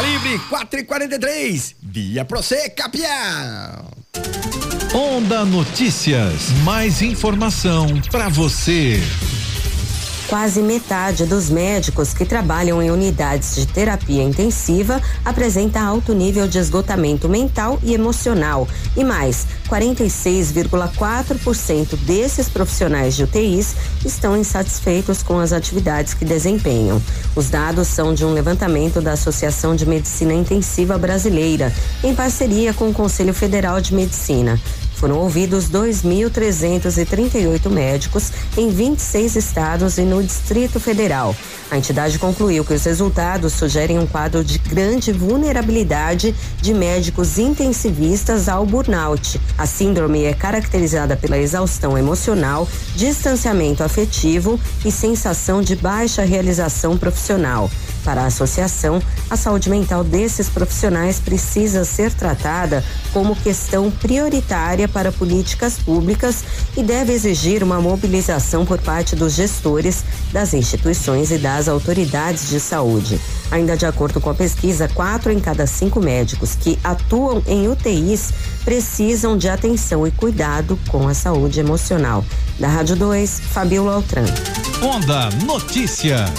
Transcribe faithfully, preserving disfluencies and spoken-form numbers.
Livre quatro e quarenta e três, via Proce Capial. Onda Notícias, mais informação para você. Quase metade dos médicos que trabalham em unidades de terapia intensiva apresenta alto nível de esgotamento mental e emocional. E mais, quarenta e seis vírgula quatro por cento desses profissionais de U T Is estão insatisfeitos com as atividades que desempenham. Os dados são de um levantamento da Associação de Medicina Intensiva Brasileira, em parceria com o Conselho Federal de Medicina. Foram ouvidos dois mil trezentos e trinta e oito médicos em vinte e seis estados e no Distrito Federal. A entidade concluiu que os resultados sugerem um quadro de grande vulnerabilidade de médicos intensivistas ao burnout. A síndrome é caracterizada pela exaustão emocional, distanciamento afetivo e sensação de baixa realização profissional. Para a associação, a saúde mental desses profissionais precisa ser tratada como questão prioritária para políticas públicas e deve exigir uma mobilização por parte dos gestores, das instituições e das autoridades de saúde. Ainda de acordo com a pesquisa, quatro em cada cinco médicos que atuam em U T Is precisam de atenção e cuidado com a saúde emocional. Da Rádio dois, Fabiola Altran. Onda Notícia.